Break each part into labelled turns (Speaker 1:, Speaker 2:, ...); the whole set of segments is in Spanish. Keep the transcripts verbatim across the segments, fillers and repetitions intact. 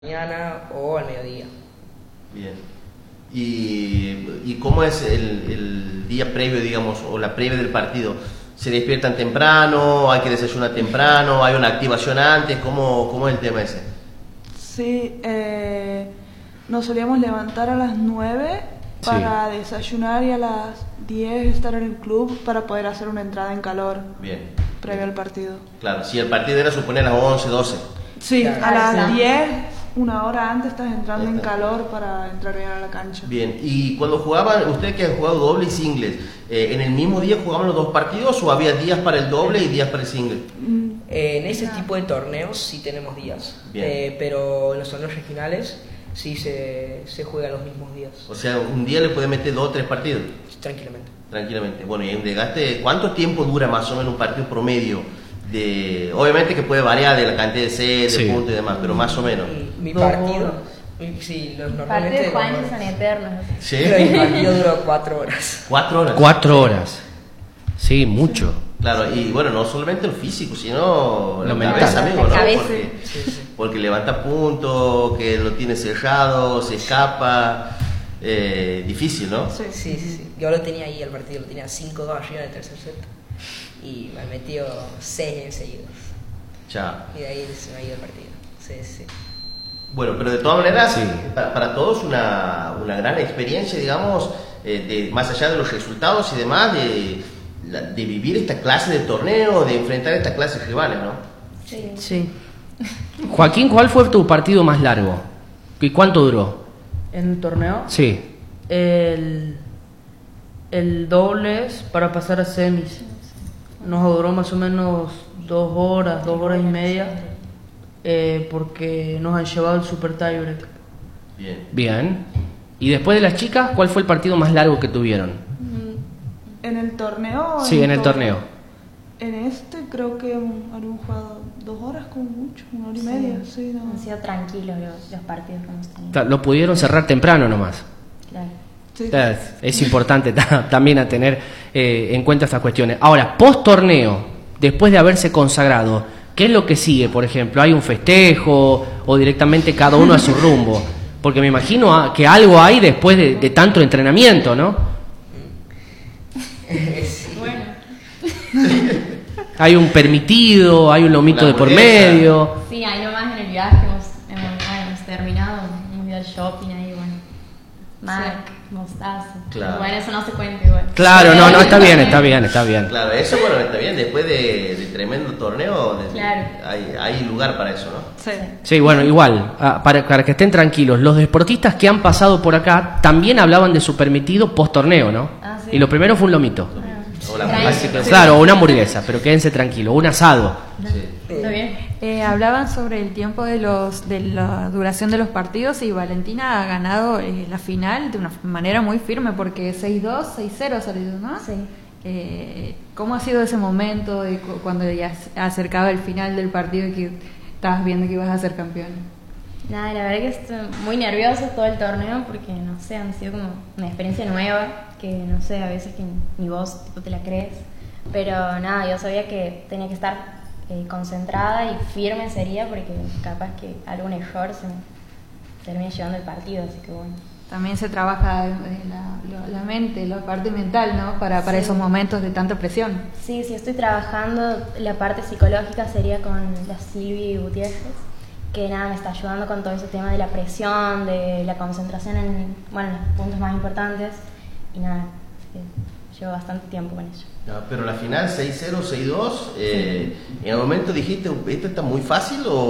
Speaker 1: mañana o al mediodía.
Speaker 2: Bien. ¿Y, y cómo es el, el día previo, digamos, o la previa del partido? ¿Se despiertan temprano? ¿Hay que desayunar temprano? ¿Hay una activación antes? ¿Cómo, cómo es el tema ese?
Speaker 3: Sí, eh, nos solíamos levantar a las nueve para sí. desayunar y a las diez estar en el club para poder hacer una entrada en calor.
Speaker 2: Bien.
Speaker 3: Previo al partido.
Speaker 2: Claro, si el partido era suponer a las once, doce.
Speaker 3: Sí,
Speaker 1: claro.
Speaker 3: a las diez, una hora antes estás entrando en calor para entrar bien a la cancha.
Speaker 2: Bien, y cuando jugaban, ustedes que han jugado doble y singles, eh, ¿en el mismo día jugaban los dos partidos o había días para el doble y días para el single?
Speaker 1: Eh, en ese tipo de torneos sí tenemos días, eh, pero en los torneos regionales sí se, se juegan los mismos días.
Speaker 2: O sea, un día le puede meter dos o tres partidos.
Speaker 1: Tranquilamente.
Speaker 2: Tranquilamente. Bueno, y un desgaste, ¿cuánto tiempo dura más o menos un partido promedio? De, obviamente que puede variar de la cantidad de sets, de sí. puntos y demás, pero más o menos.
Speaker 1: Mi partido, sí, los normalmente...
Speaker 4: Partidos de Juan son eternos.
Speaker 2: ¿Sí?
Speaker 1: Pero mi partido duró cuatro horas.
Speaker 2: ¿Cuatro horas?
Speaker 5: Cuatro horas. Sí, mucho.
Speaker 2: Claro, y bueno, no solamente lo físico, sino
Speaker 5: lo
Speaker 2: la
Speaker 5: mental.
Speaker 2: cabeza, amigo, ¿no?
Speaker 4: Cabeza.
Speaker 2: Porque,
Speaker 1: sí, sí.
Speaker 2: porque levanta puntos, que lo tiene cerrado, se escapa, eh, difícil, ¿no?
Speaker 1: Sí, sí, sí. Yo lo tenía ahí el partido, lo tenía cinco dos arriba en el tercer set. Y me metió seis enseguida.
Speaker 2: Chao.
Speaker 1: Y de ahí se me ha ido el partido. Sí, sí.
Speaker 2: Bueno, pero de todas maneras,
Speaker 5: sí.
Speaker 2: para, para todos una, una gran experiencia, digamos, eh, de, más allá de los resultados y demás, de, de vivir esta clase de torneo, de enfrentar esta clase de rivales, ¿no?
Speaker 4: Sí.
Speaker 5: Sí. Joaquín, ¿cuál fue tu partido más largo? ¿Y cuánto duró?
Speaker 6: ¿En el torneo?
Speaker 5: Sí.
Speaker 6: El, el dobles para pasar a semis. Nos duró más o menos dos horas, dos horas y media, eh, porque nos han llevado el super tiebreak.
Speaker 2: Bien.
Speaker 5: Bien. ¿Y después de las chicas, cuál fue el partido más largo que tuvieron?
Speaker 3: ¿En el torneo?
Speaker 5: Sí, en, en el torneo.
Speaker 3: En este creo que habíamos jugado dos horas como mucho, una hora y
Speaker 4: sí.
Speaker 3: media. Sí, no.
Speaker 4: Han sido tranquilos los, los partidos que hemos tenido.
Speaker 5: Claro, lo pudieron cerrar temprano nomás.
Speaker 4: Claro.
Speaker 3: Sí.
Speaker 5: Es, es importante también a tener eh, en cuenta estas cuestiones. Ahora, post torneo, después de haberse consagrado, ¿qué es lo que sigue? Por ejemplo, ¿hay un festejo o directamente cada uno a su rumbo? Porque me imagino que algo hay después de, de tanto entrenamiento, ¿no?
Speaker 4: Bueno.
Speaker 5: Hay un permitido, hay un lomito de por medio.
Speaker 4: Sí, ahí nomás en el viaje hemos, hemos, hemos terminado, hemos ido al shopping ahí, bueno. Mac, sí. Mostaza.
Speaker 2: Claro.
Speaker 4: Bueno, eso no se cuenta igual.
Speaker 5: Claro, no, no, está bien, está bien, está bien.
Speaker 2: Claro, eso bueno, está bien, después de, de tremendo torneo, de,
Speaker 4: claro.
Speaker 2: hay, hay lugar para eso, ¿no?
Speaker 3: Sí.
Speaker 5: Sí, bueno, igual, para, para que estén tranquilos, los deportistas que han pasado por acá también hablaban de su permitido post torneo, ¿no?
Speaker 4: Ah, sí.
Speaker 5: Y lo primero fue un lomito.
Speaker 4: Ah.
Speaker 2: O la
Speaker 5: Así que, claro, una hamburguesa, pero quédense tranquilos, un asado.
Speaker 2: Sí.
Speaker 4: Está bien.
Speaker 7: Eh, hablaban sobre el tiempo de los de la duración de los partidos y Valentina ha ganado eh, la final de una manera muy firme porque seis dos, seis cero ha salido, ¿no?
Speaker 4: Sí.
Speaker 7: Eh, ¿Cómo ha sido ese momento de cu- cuando ya se acercaba el final del partido y que estabas viendo que ibas a ser campeón?
Speaker 4: Nada, la verdad que estoy muy nerviosa todo el torneo porque, no sé, han sido como una experiencia nueva que, no sé, a veces que ni vos tipo, te la crees. Pero nada, yo sabía que tenía que estar eh, concentrada y firme sería porque capaz que algún error se me termina llevando el partido, así que bueno.
Speaker 7: También se trabaja eh, la, la, la mente, la parte mental, ¿no? Para, para
Speaker 4: Sí.
Speaker 7: esos momentos de tanta presión.
Speaker 4: Sí, sí, estoy trabajando la parte psicológica sería con la Silvi Gutiérrez, que nada, me está ayudando con todo ese tema de la presión, de la concentración en, bueno, en los puntos más importantes y nada, eh, llevo bastante tiempo con ello.
Speaker 2: No, pero la final seis cero, seis dos, eh, ¿en algún momento dijiste, esto está muy fácil o,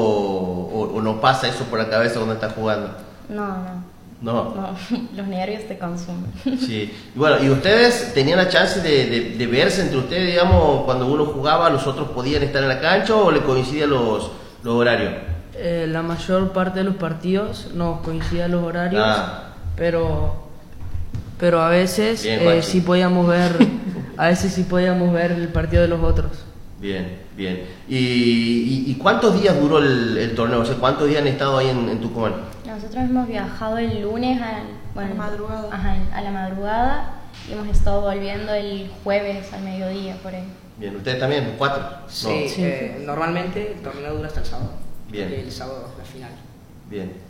Speaker 2: o, o no pasa eso por la cabeza cuando estás jugando?
Speaker 4: No, no.
Speaker 2: No.
Speaker 4: No, los nervios te consumen.
Speaker 2: Sí. Y bueno, ¿y ustedes tenían la chance de, de, de verse entre ustedes, digamos, cuando uno jugaba, los otros podían estar en la cancha o le coincidían los, los horarios?
Speaker 6: Eh, la mayor parte de los partidos nos coincidían los horarios,
Speaker 2: Ah.
Speaker 6: pero pero a veces
Speaker 2: Bien,
Speaker 6: eh,
Speaker 2: Juanchi.
Speaker 6: sí podíamos ver, a veces sí podíamos ver el partido de los otros.
Speaker 2: Bien, bien. ¿Y, y, y cuántos días duró el, el torneo? O sea, ¿cuántos días han estado ahí en, en Tucumán?
Speaker 4: Nosotros hemos viajado el lunes a, bueno,
Speaker 3: A la madrugada.
Speaker 4: Ajá, a la madrugada y hemos estado volviendo el jueves al mediodía por ahí.
Speaker 2: Bien, ¿ustedes también? ¿Cuatro?
Speaker 1: Sí,
Speaker 2: No.
Speaker 1: eh, normalmente el torneo dura hasta el sábado.
Speaker 2: Bien.
Speaker 1: El sábado es la final.
Speaker 2: Bien.